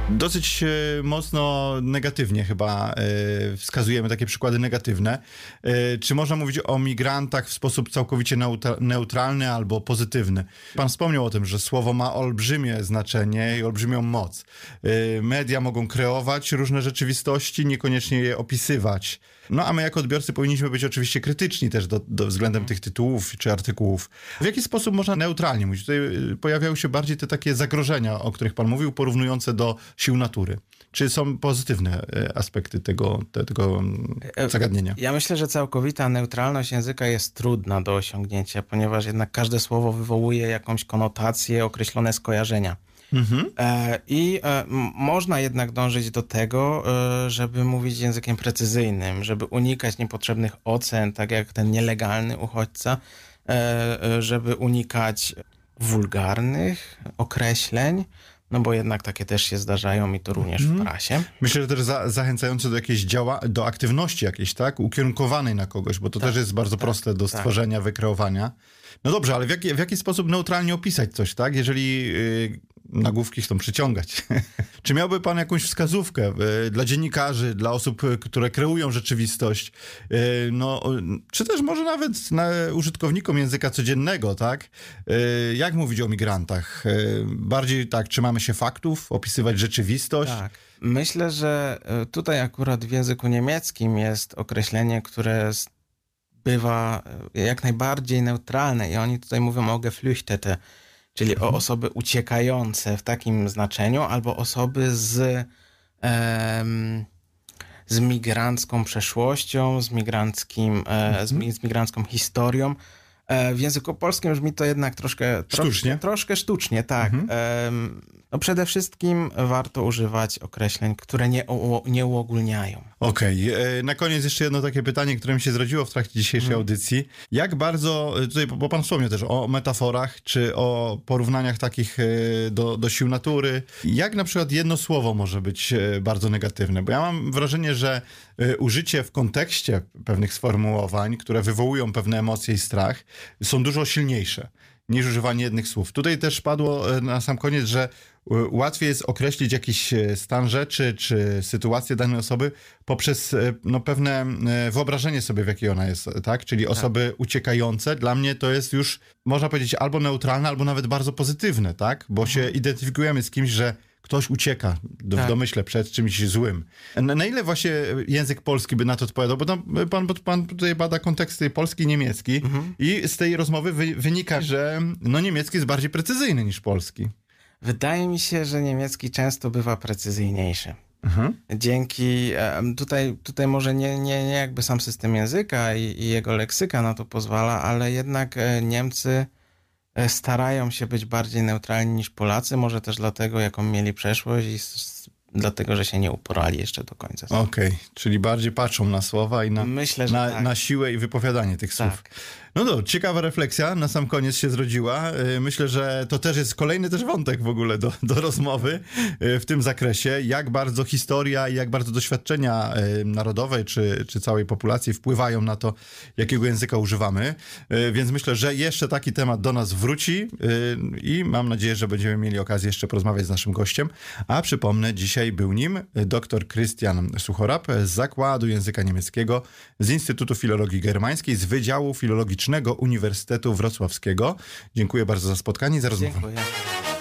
Dosyć mocno negatywnie chyba wskazujemy takie przykłady negatywne. Czy można mówić o migrantach w sposób całkowicie neutralny albo pozytywny? Pan wspomniał o tym, że słowo ma olbrzymie znaczenie i olbrzymią moc. Media mogą kreować różne rzeczywistości, niekoniecznie je opisywać. No a my jako odbiorcy powinniśmy być oczywiście krytyczni też względem tych tytułów czy artykułów. W jaki sposób można neutralnie mówić? Tutaj pojawiały się bardziej te takie zagrożenia, o których pan mówił, porównujące do sił natury. Czy są pozytywne aspekty tego zagadnienia? Ja myślę, że całkowita neutralność języka jest trudna do osiągnięcia, ponieważ jednak każde słowo wywołuje jakąś konotację, określone skojarzenia. Można jednak dążyć do tego, żeby mówić językiem precyzyjnym, żeby unikać niepotrzebnych ocen, tak jak ten nielegalny uchodźca, żeby unikać wulgarnych określeń, no bo jednak takie też się zdarzają i to również w prasie. Myślę, że też zachęcające do jakiejś do aktywności jakiejś, tak? Ukierunkowanej na kogoś, bo to też jest bardzo proste do stworzenia, wykreowania. No dobrze, ale w jaki sposób neutralnie opisać coś, tak? Jeżeli nagłówki chcą przyciągać. Czy miałby pan jakąś wskazówkę dla dziennikarzy, dla osób, które kreują rzeczywistość, czy też może nawet użytkownikom języka codziennego, tak? Jak mówić o migrantach? Bardziej tak, trzymamy się faktów, opisywać rzeczywistość? Tak. Myślę, że tutaj akurat w języku niemieckim jest określenie, które bywa jak najbardziej neutralne i oni tutaj mówią o Geflüchtete, czyli o osoby uciekające w takim znaczeniu, albo osoby z migrancką przeszłością, z migrancką historią. W języku polskim brzmi to jednak troszkę sztucznie, tak. No przede wszystkim warto używać określeń, które nie uogólniają. Okej. Na koniec jeszcze jedno takie pytanie, które mi się zrodziło w trakcie dzisiejszej audycji. Jak bardzo, tutaj, bo pan wspomniał też o metaforach, czy o porównaniach takich do sił natury. Jak na przykład jedno słowo może być bardzo negatywne? Bo ja mam wrażenie, że użycie w kontekście pewnych sformułowań, które wywołują pewne emocje i strach, są dużo silniejsze niż używanie jednych słów. Tutaj też padło na sam koniec, że łatwiej jest określić jakiś stan rzeczy czy sytuację danej osoby poprzez pewne wyobrażenie sobie, w jakiej ona jest, tak? Czyli osoby uciekające. Dla mnie to jest już, można powiedzieć, albo neutralne, albo nawet bardzo pozytywne, tak? Bo się identyfikujemy z kimś, że ktoś ucieka w domyśle przed czymś złym. Na ile właśnie język polski by na to odpowiadał? Bo pan tutaj bada konteksty polski i niemiecki i z tej rozmowy wynika, że niemiecki jest bardziej precyzyjny niż polski. Wydaje mi się, że niemiecki często bywa precyzyjniejszy. Dzięki, tutaj może nie jakby sam system języka i jego leksyka na to pozwala, ale jednak Niemcy starają się być bardziej neutralni niż Polacy, może też dlatego, jaką mieli przeszłość i dlatego, że się nie uporali jeszcze do końca. Okej, czyli bardziej patrzą na słowa i na siłę i wypowiadanie tych słów. No ciekawa refleksja na sam koniec się zrodziła. Myślę, że to też jest kolejny wątek w ogóle do rozmowy w tym zakresie, jak bardzo historia i jak bardzo doświadczenia narodowe czy całej populacji wpływają na to, jakiego języka używamy. Więc myślę, że jeszcze taki temat do nas wróci i mam nadzieję, że będziemy mieli okazję jeszcze porozmawiać z naszym gościem. A przypomnę, dzisiaj był nim dr Krystian Suchorab z Zakładu Języka Niemieckiego z Instytutu Filologii Germańskiej z Wydziału Filologicznego Uniwersytetu Wrocławskiego. Dziękuję bardzo za spotkanie i za rozmowę. Dziękuję.